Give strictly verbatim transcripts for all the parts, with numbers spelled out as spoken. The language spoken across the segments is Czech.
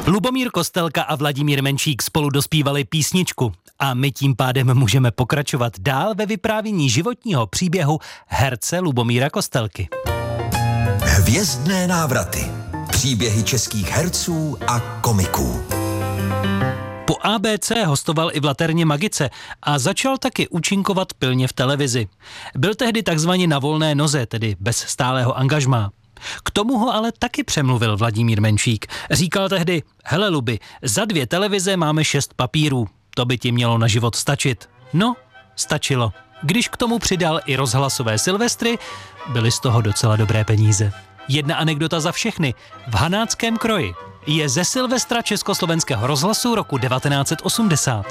Lubomír Kostelka a Vladimír Menšík spolu dospívali písničku a my tím pádem můžeme pokračovat dál ve vyprávění životního příběhu herce Lubomíra Kostelky. Hvězdné návraty. Příběhy českých herců a komiků. Po A B C hostoval i v Laterně Magice a začal taky účinkovat pilně v televizi. Byl tehdy takzvaně na volné noze, tedy bez stálého angažmá. K tomu ho ale taky přemluvil Vladimír Menšík. Říkal tehdy: hele Lubi, za dvě televize máme šest papírů, to by ti mělo na život stačit. No, stačilo. Když k tomu přidal i rozhlasové Silvestry, byly z toho docela dobré peníze. Jedna anekdota za všechny. V Hanáckém kroji je ze Silvestra Československého rozhlasu roku devatenáct set osmdesát.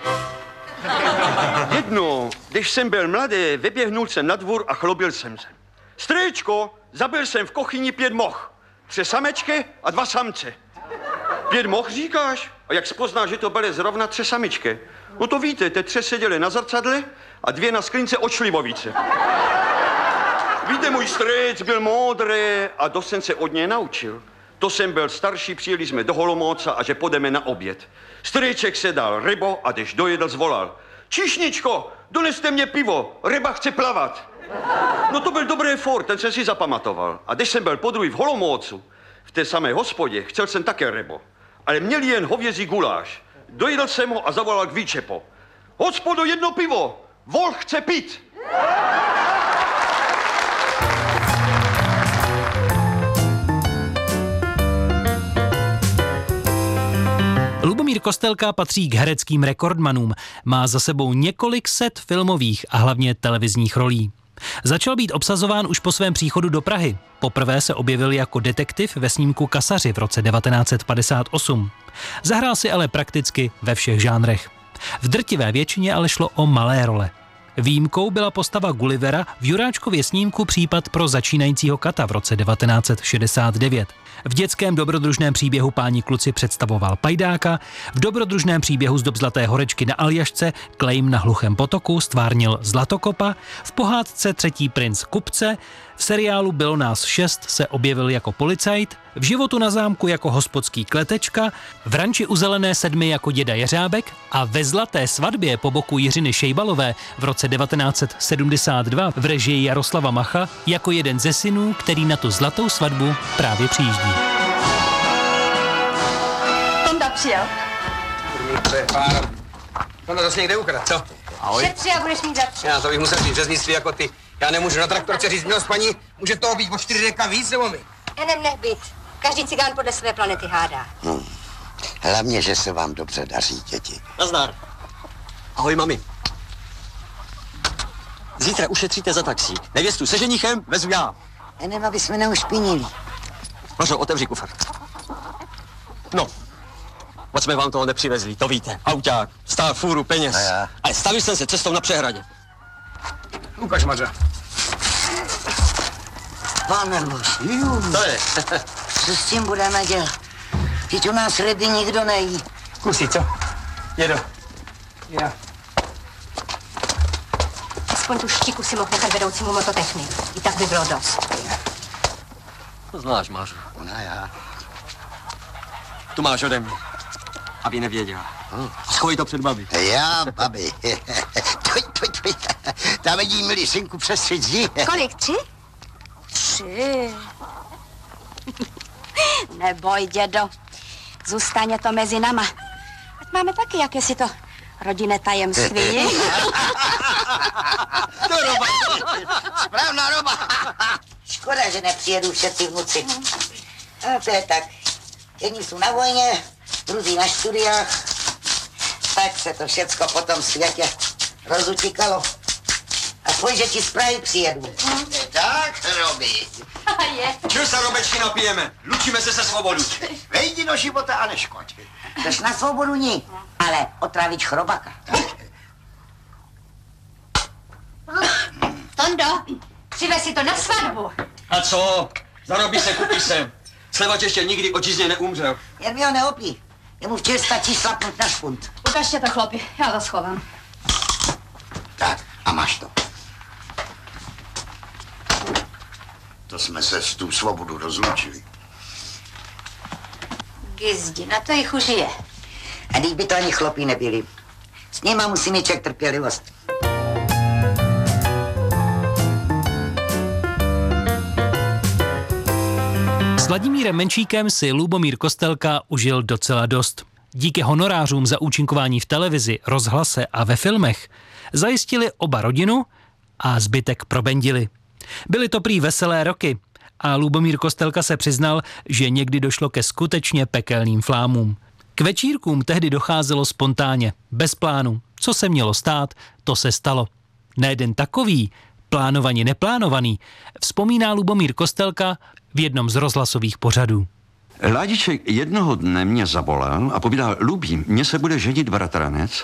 Jednou, když jsem byl mladý, vyběhnul jsem na dvůr a chlubil jsem se. Strýčko, zabil jsem v kuchyni pět moh. Tři samečky a dva samce. Pět moh říkáš? A jak spoznáš, že to byly zrovna tři samičky? No to víte, ty tři seděly na zrcadle a dvě na sklince od šlivovice. Víte, můj strýc byl moudrý a dost jsem se od něj naučil. To jsem byl starší, přijeli jsme do Holomouca a že půjdeme na oběd. Strýček se dal rybo a když dojedl, zvolal: Číšničko, doneste mě pivo, ryba chce plavat. No to byl dobrý fór, ten jsem si zapamatoval. A když jsem byl podruhý v Holomoucu, v té samé hospodě, chtěl jsem také rybo. Ale měli jen hovězí guláš. Dojedl jsem ho a zavolal k výčepo: Hospodo, jedno pivo, vol chce pít. Lubomír Kostelka patří k hereckým rekordmanům. Má za sebou několik set filmových a hlavně televizních rolí. Začal být obsazován už po svém příchodu do Prahy. Poprvé se objevil jako detektiv ve snímku Kasaři v roce devatenáct set padesát osm. Zahrál si ale prakticky ve všech žánrech. V drtivé většině ale šlo o malé role. Výjimkou byla postava Gullivera v Juráčkově snímku Případ pro začínajícího kata v roce devatenáct set šedesát devět. V dětském dobrodružném příběhu Páni kluci představoval Pajdáka, v dobrodružném příběhu Z dob zlaté horečky na Aljašce Klejm na hluchém potoku stvárnil Zlatokopa, v pohádce Třetí princ kupce, v seriálu Bylo nás šest se objevil jako policajt, v Životu na zámku jako hospodský Kletečka, v Ranči u zelené sedmi jako děda Jeřábek a ve Zlaté svatbě po boku Jiřiny Šejbalové v roce devatenáct set sedmdesát dva v režii Jaroslava Macha jako jeden ze synů, který na tu zlatou svatbu právě přijíždí. Tonda přijel. Pár. Tonda zase někde ukradl, co? Ahoj. Šetři a budeš mít za tři. Já to bych musel říct řeznictví jako ty. Já nemůžu na traktorce říct, milost paní, může toho být o čtyři deka víc, nebo my? Enem nech být. Každý cigán podle své planety hádá. Hmm. Hlavně, že se vám dobře daří, děti. Nazdar. Ahoj, mami. Zítra ušetříte za taxí. Nevěstu se ženichem vezu já. Enem, aby jsme neušpinili. Mařo, otevři kufr. No, moc jsme vám toho nepřivezli, to víte. Auták, stál fůru peněz. A já? Ale stavil jsem se cestou na přehradě. Ukaž, Maře. Pane bož, To je. co s tím budeme dělat? Teď u nás ryby nikdo nejí. Kusí, co? Jedu. Já. Aspoň tu štiku si mohl nechat vedoucímu mototechny. I tak by bylo dost. To znáš, Mařo. Ona já. Tu máš ode mě. Aby nevěděla. A schovej to před babi. Já, babi. Tuj, tuj, tuj. Tam vidí, milý synku, přes tři zdi. Kolik? Tři? Tři. Neboj, dědo. Zůstane to mezi nama. Ať máme taky jakési to rodinné tajemství. To roba. Správná roba. Škoda, že nepřijedu všetci vnuci. A to je tak. Jedni jsou na vojně, druzí na studiách. Tak se to všecko po tom světě rozutíkalo. A pojď, že ti z Prahy přijedu. Hmm. Tak, Robi. Je. Čil se, Robečky, napijeme. Lučíme se se svobodu. Vejdi do života a neškoď. Jdeš na svobodu ní, ale otrávíš chrobaka. Tondo, přivez si to na svatbu. A co? Zarobí se, kupí se. Slevač ještě nikdy očistně neumřel. Jen mi ho neopí. Jemu včera stačí šlapnout na špunt. Ukažte to, chlopi, já to schovám. Tak, a máš to. To jsme se s tu svobodu rozlučili. Gizdi, na to jich užije. A když by to ani chlopí nebyli. S nima musí mít člověk trpělivost. S Vladimírem Menšíkem si Lubomír Kostelka užil docela dost. Díky honorářům za účinkování v televizi, rozhlase a ve filmech zajistili oba rodinu a zbytek probendili. Byly to prý veselé roky a Lubomír Kostelka se přiznal, že někdy došlo ke skutečně pekelným flámům. K večírkům tehdy docházelo spontánně, bez plánu. Co se mělo stát, to se stalo. Nejeden takový, plánovaně neplánovaný, vzpomíná Lubomír Kostelka v jednom z rozhlasových pořadů. Ládiček jednoho dne mě zavolal a povídal, Lubí, mně se bude ženit bratranec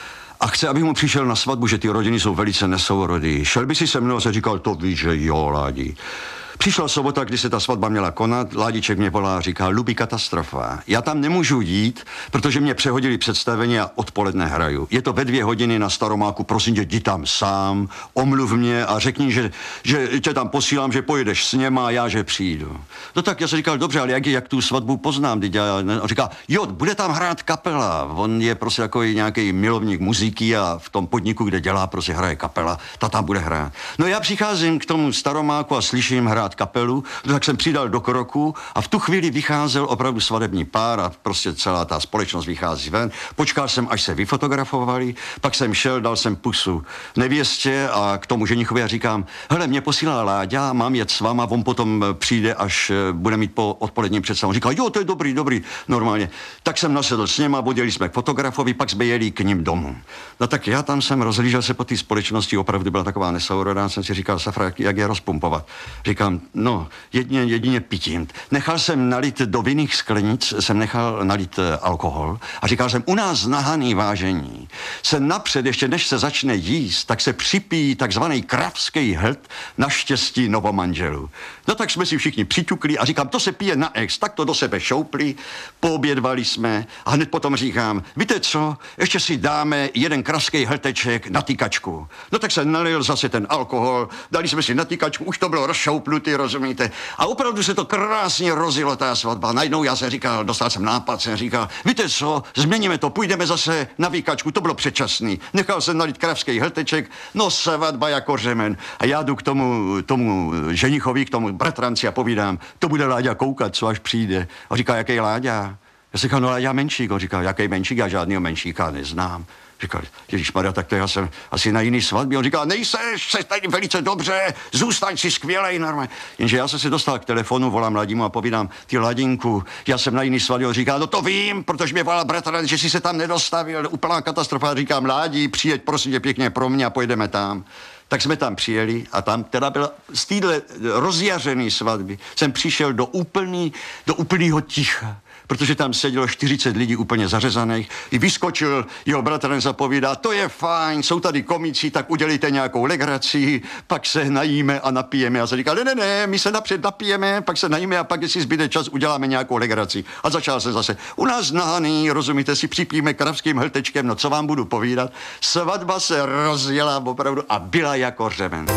a chce, aby mu přišel na svatbu, že ty rodiny jsou velice nesourodý. Šel by si se mnou a se říkal, to víš, že jo, Ládi. Přišla sobota, kdy se ta svatba měla konat, Ládiček mě volá a říká, Lubi, katastrofa. Já tam nemůžu jít, protože mě přehodili představení a odpoledne hraju. Je to ve dvě hodiny na Staromáku, prosím tě, jdi tam sám, omluv mě a řekni, že, že tě tam posílám, že pojedeš s něma a já, že přijdu. No tak já jsem říkal, dobře, ale jak, jak tu svatbu poznám? Já, a říká, jo, bude tam hrát kapela. On je prostě takový nějaký milovník muziky a v tom podniku, kde dělá, prostě hraje kapela, ta tam bude hrát. No já přicházím k tomu Staromáku a slyším hrát kapelu, tak jsem přidal do kroku a v tu chvíli vycházel opravdu svatební pár a prostě celá ta společnost vychází ven. Počkal jsem, až se vyfotografovali, pak jsem šel, dal jsem pusu nevěstě a k tomu ženichovi a říkám, hele, mě posílá Láďa, mám jet s váma, on potom přijde, až bude mít po odpoledním představu. Říkal, jo, to je dobrý, dobrý, normálně. Tak jsem nasedl s něma, odjeli jsme k fotografovi, pak jsme jeli k ním domů. No tak já tam jsem rozhlížel se po té společnosti, opravdu byla taková nesourodá, jsem si říkal, sakra, jak, jak je rozpumpovat. Říkám, no, jedině, jedině pitím. Nechal jsem nalit do vinných sklenic, jsem nechal nalit alkohol a říkal jsem, u nás na Haný, vážení, se napřed, ještě než se začne jíst, tak se připíjí takzvaný kravský hlt na štěstí novomanželů. No tak jsme si všichni přiťukli a říkám, to se pije na ex, tak to do sebe šoupli, poobědvali jsme a hned potom říkám, víte co, ještě si dáme jeden kravský hlteček na tykačku. No tak se nalil zase ten alkohol, dali jsme si na tykačku, už to bylo rozšouplutý, rozumíte? A opravdu se to krásně rozjelo, ta svatba. Najednou já jsem říkal, dostal jsem nápad, jsem říkal, víte co, změníme to, půjdeme zase na výkačku, to bylo předčasný. Nechal jsem nalit kravský hlteček, no svatba jako řemen. A já jdu k tomu, tomu ženichovi, k tomu bratranci a povídám, to bude Láďa koukat, co až přijde. A říká, jaký Láďa? Já si říkal, no Láďa Menšík. On říkal, jaký Menšík, já žádnýho Menšíka neznám. Říkal, ježišmarja, tak to já jsem asi na jiný svatbě. On říkal, nejseš, jsi tady velice dobře, zůstaň si skvělej, normálně. Jenže já jsem se dostal k telefonu, volám Ladímu a povídám, ty Ladinku, já jsem na jiný svatbě. On říká, no to vím, protože mě volal bratranec, že si se tam nedostavil, úplná katastrofa. Říkám, Ládí, přijeď prosím tě pěkně pro mě a pojedeme tam. Tak jsme tam přijeli a tam teda byla z téhle rozjařený svatby jsem přišel do úplný, do úplného ticha. Protože tam sedělo čtyřicet lidí úplně zařezaných. I vyskočil jeho bratranec a povídá, to je fajn, jsou tady komici, tak udělejte nějakou legraci, pak se najíme a napijeme. A se říkal, ne, ne, ne, my se napřed napijeme, pak se najíme a pak, jestli zbyde čas, uděláme nějakou legraci. A začal se zase, u nás na Haný, rozumíte, si připijeme kravským hltečkem, no co vám budu povídat. Svatba se rozjela opravdu a byla jako řemen.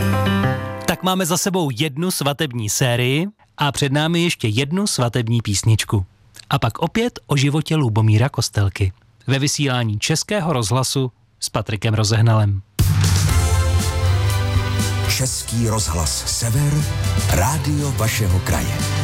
Tak máme za sebou jednu svatební sérii a před námi ještě jednu svatební písničku. A pak opět o životě Lubomíra Kostelky. Ve vysílání Českého rozhlasu s Patrikem Rozehnalem. Český rozhlas Sever, rádio vašeho kraje.